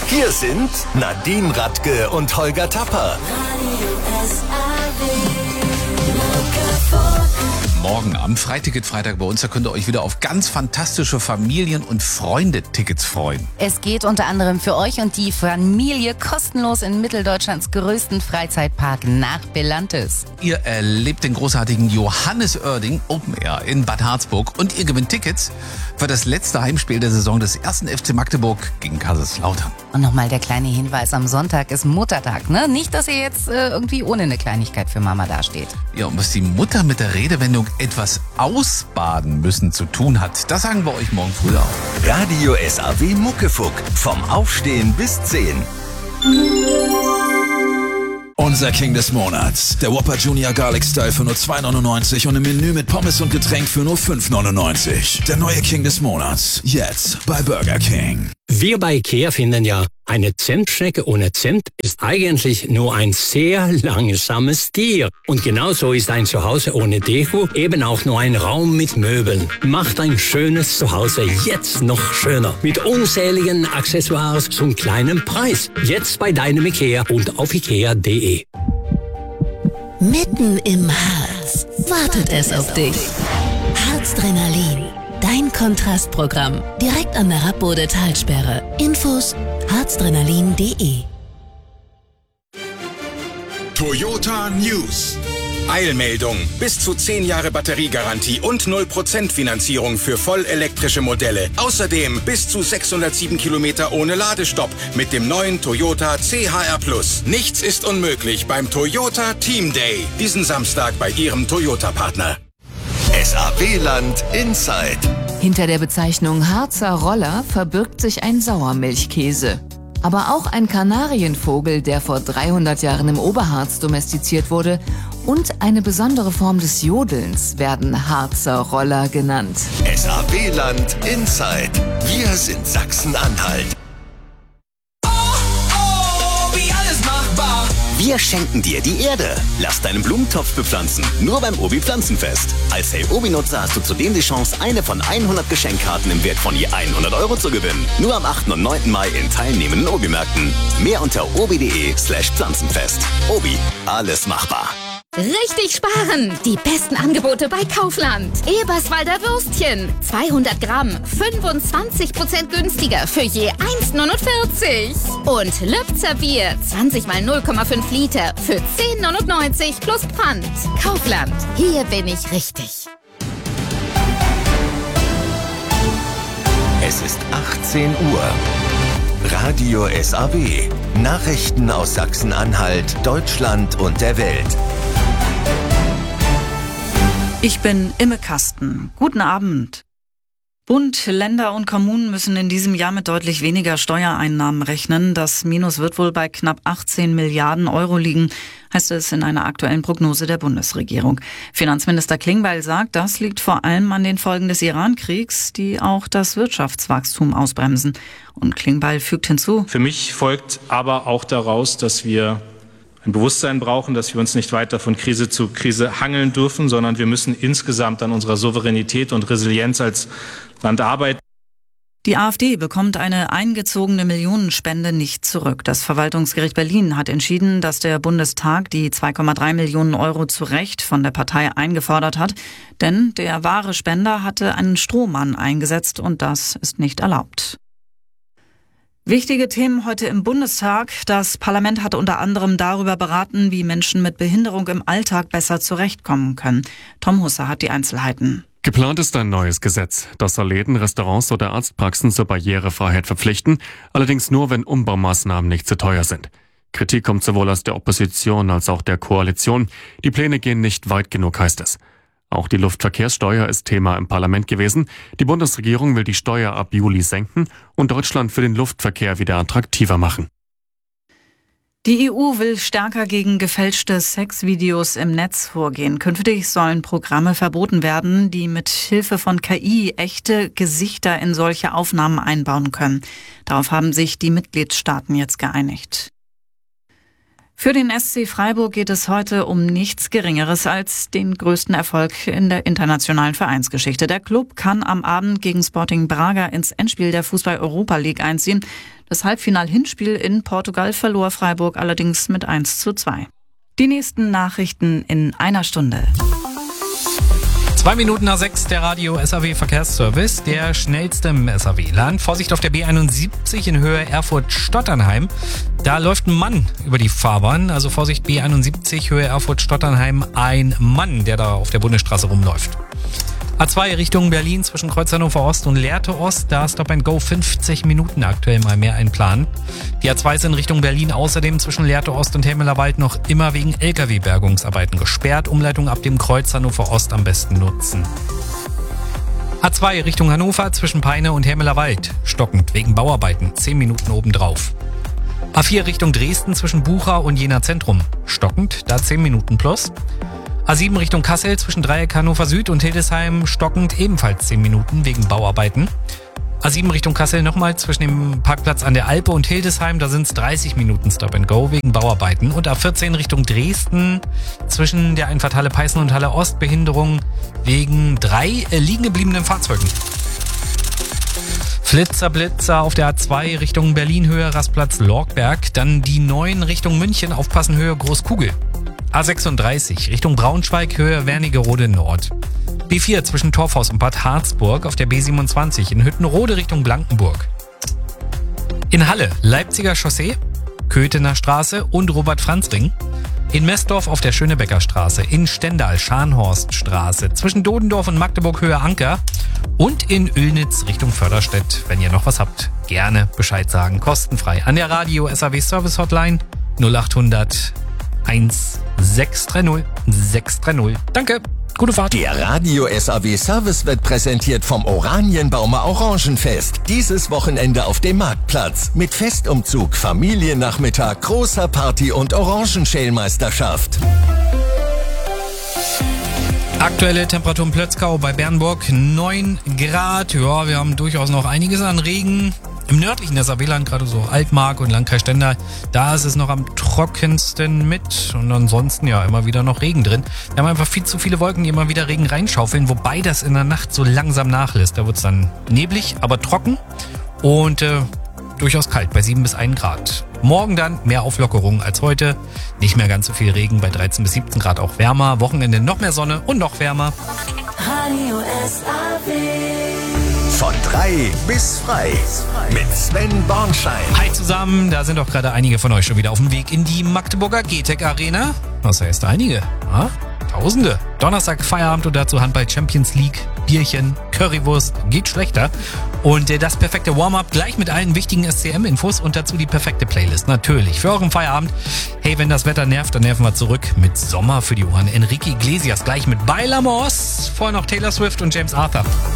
Hier sind Nadine Radke und Holger Tapper. Morgen am Freiticket-Freitag bei uns, da könnt ihr euch wieder auf ganz fantastische Familien- und Freunde-Tickets freuen. Es geht unter anderem für euch und die Familie kostenlos in Mitteldeutschlands größten Freizeitpark nach Belantes. Ihr erlebt den großartigen Johannes Oerding Open Air in Bad Harzburg und ihr gewinnt Tickets für das letzte Heimspiel der Saison des 1. FC Magdeburg gegen Kaiserslautern. Und nochmal der kleine Hinweis, am Sonntag ist Muttertag, ne? Nicht, dass ihr jetzt irgendwie ohne eine Kleinigkeit für Mama dasteht. Ja, und was die Mutter mit der Redewendung etwas ausbaden müssen zu tun hat, das sagen wir euch morgen früh auch. Radio SAW Muckefuck. Vom Aufstehen bis 10. Unser King des Monats. Der Whopper Junior Garlic Style für nur 2,99 und im Menü mit Pommes und Getränk für nur 5,99. Der neue King des Monats. Jetzt bei Burger King. Wir bei IKEA finden ja, eine Zimtschnecke ohne Zimt ist eigentlich nur ein sehr langsames Tier. Und genauso ist ein Zuhause ohne Deko eben auch nur ein Raum mit Möbeln. Macht ein schönes Zuhause jetzt noch schöner. Mit unzähligen Accessoires zum kleinen Preis. Jetzt bei deinem IKEA und auf ikea.de. Mitten im Harz wartet es auf dich. Harzdrenalin. Dein Kontrastprogramm. Direkt an der Rappbode-Talsperre. Infos harzdrenalin.de. Toyota News. Eilmeldung. Bis zu 10 Jahre Batteriegarantie und 0% Finanzierung für vollelektrische Modelle. Außerdem bis zu 607 Kilometer ohne Ladestopp mit dem neuen Toyota CHR+. Nichts ist unmöglich beim Toyota Team Day. Diesen Samstag bei Ihrem Toyota-Partner. SAW-Land Inside. Hinter der Bezeichnung Harzer Roller verbirgt sich ein Sauermilchkäse. Aber auch ein Kanarienvogel, der vor 300 Jahren im Oberharz domestiziert wurde, und eine besondere Form des Jodelns werden Harzer Roller genannt. SAW-Land Inside. Wir sind Sachsen-Anhalt. Wir schenken dir die Erde. Lass deinen Blumentopf bepflanzen. Nur beim Obi Pflanzenfest. Als Hey Obi-Nutzer hast du zudem die Chance, eine von 100 Geschenkkarten im Wert von je 100 € zu gewinnen. Nur am 8. und 9. Mai in teilnehmenden Obi-Märkten. Mehr unter obi.de/Pflanzenfest. Obi, alles machbar. Richtig sparen! Die besten Angebote bei Kaufland. Eberswalder Würstchen. 200 Gramm. 25% günstiger für je 1,49. Und Lübzer Bier. 20 mal 0,5 Liter für 10,99 plus Pfand. Kaufland. Hier bin ich richtig. Es ist 18 Uhr. Radio SAW. Nachrichten aus Sachsen-Anhalt, Deutschland und der Welt. Ich bin Imme Kasten. Guten Abend. Bund, Länder und Kommunen müssen in diesem Jahr mit deutlich weniger Steuereinnahmen rechnen. Das Minus wird wohl bei knapp 18 Milliarden € liegen, heißt es in einer aktuellen Prognose der Bundesregierung. Finanzminister Klingbeil sagt, das liegt vor allem an den Folgen des Iran-Kriegs, die auch das Wirtschaftswachstum ausbremsen. Und Klingbeil fügt hinzu: Für mich folgt aber auch daraus, dass wir ein Bewusstsein brauchen, dass wir uns nicht weiter von Krise zu Krise hangeln dürfen, sondern wir müssen insgesamt an unserer Souveränität und Resilienz als Land arbeiten. Die AfD bekommt eine eingezogene Millionenspende nicht zurück. Das Verwaltungsgericht Berlin hat entschieden, dass der Bundestag die 2,3 Millionen € zu Recht von der Partei eingefordert hat. Denn der wahre Spender hatte einen Strohmann eingesetzt und das ist nicht erlaubt. Wichtige Themen heute im Bundestag. Das Parlament hat unter anderem darüber beraten, wie Menschen mit Behinderung im Alltag besser zurechtkommen können. Tom Husse hat die Einzelheiten. Geplant ist ein neues Gesetz. Das soll Läden, Restaurants oder Arztpraxen zur Barrierefreiheit verpflichten, allerdings nur, wenn Umbaumaßnahmen nicht zu teuer sind. Kritik kommt sowohl aus der Opposition als auch der Koalition. Die Pläne gehen nicht weit genug, heißt es. Auch die Luftverkehrssteuer ist Thema im Parlament gewesen. Die Bundesregierung will die Steuer ab Juli senken und Deutschland für den Luftverkehr wieder attraktiver machen. Die EU will stärker gegen gefälschte Sexvideos im Netz vorgehen. Künftig sollen Programme verboten werden, die mit Hilfe von KI echte Gesichter in solche Aufnahmen einbauen können. Darauf haben sich die Mitgliedstaaten jetzt geeinigt. Für den SC Freiburg geht es heute um nichts Geringeres als den größten Erfolg in der internationalen Vereinsgeschichte. Der Klub kann am Abend gegen Sporting Braga ins Endspiel der Fußball-Europa League einziehen. Das Halbfinal-Hinspiel in Portugal verlor Freiburg allerdings mit 1:2. Die nächsten Nachrichten in einer Stunde. 6:02, der Radio SAW Verkehrsservice, der schnellste im SAW-Land. Vorsicht auf der B71 in Höhe Erfurt-Stotternheim. Da läuft ein Mann über die Fahrbahn. Also Vorsicht, B71 Höhe Erfurt-Stotternheim, ein Mann, der da auf der Bundesstraße rumläuft. A2 Richtung Berlin zwischen Kreuz Hannover Ost und Lehrte Ost, da Stop and Go 50 Minuten aktuell mal mehr ein Plan. Die A2 ist in Richtung Berlin außerdem zwischen Lehrte Ost und Helmelerwald noch immer wegen LKW-Bergungsarbeiten gesperrt. Umleitung ab dem Kreuz Hannover Ost am besten nutzen. A2 Richtung Hannover zwischen Peine und Helmelerwald, stockend wegen Bauarbeiten, 10 Minuten obendrauf. A4 Richtung Dresden zwischen Bucha und Jena Zentrum, stockend, da 10 Minuten plus. A7 Richtung Kassel zwischen Dreieck Hannover Süd und Hildesheim stockend, ebenfalls 10 Minuten wegen Bauarbeiten. A7 Richtung Kassel nochmal zwischen dem Parkplatz an der Alpe und Hildesheim, da sind es 30 Minuten Stop and Go wegen Bauarbeiten. Und A14 Richtung Dresden zwischen der Einfahrt Halle Peißen und Halle Ost, Behinderung wegen 3 liegen gebliebenen Fahrzeugen. Blitzer auf der A2 Richtung Berlin Höhe Rastplatz Lorgberg, dann die 9 Richtung München, aufpassen Höhe Großkugel. A36 Richtung Braunschweig Höhe Wernigerode Nord. B4 zwischen Torfhaus und Bad Harzburg auf der B27 in Hüttenrode Richtung Blankenburg. In Halle Leipziger Chaussee, Köthener Straße und Robert-Franz-Ring. In Messdorf auf der Schönebecker Straße, in Stendal Scharnhorststraße, zwischen Dodendorf und Magdeburg Höhe Anker und in Oelnitz Richtung Förderstedt. Wenn ihr noch was habt, gerne Bescheid sagen, kostenfrei. An der Radio SAW Service Hotline 0800 1630 630. Danke. Gute Fahrt. Der Radio SAW Service wird präsentiert vom Oranienbaumer Orangenfest. Dieses Wochenende auf dem Marktplatz. Mit Festumzug, Familiennachmittag, großer Party und Orangenschälmeisterschaft. Aktuelle Temperatur in Plötzkau bei Bernburg 9 Grad. Ja, wir haben durchaus noch einiges an Regen. Im nördlichen SAW-Land, gerade so Altmark und Landkreis Stendal, da ist es noch am trockensten mit. Und ansonsten ja immer wieder noch Regen drin. Wir haben einfach viel zu viele Wolken, die immer wieder Regen reinschaufeln, wobei das in der Nacht so langsam nachlässt. Da wird es dann neblig, aber trocken und durchaus kalt bei 7 bis 1 Grad. Morgen dann mehr Auflockerung als heute. Nicht mehr ganz so viel Regen, bei 13 bis 17 Grad auch wärmer. Wochenende noch mehr Sonne und noch wärmer. Radio SAW. Von 3 bis frei mit Sven Bornschein. Hi zusammen, da sind doch gerade einige von euch schon wieder auf dem Weg in die Magdeburger GTEC Arena. Was heißt einige? Ja? Tausende. Donnerstag Feierabend und dazu Handball Champions League, Bierchen, Currywurst, geht schlechter. Und das perfekte Warm-up gleich mit allen wichtigen SCM-Infos und dazu die perfekte Playlist. Natürlich für euren Feierabend. Hey, wenn das Wetter nervt, dann nerven wir zurück mit Sommer für die Ohren. Enrique Iglesias gleich mit Bailamos. Vorher noch Taylor Swift und James Arthur.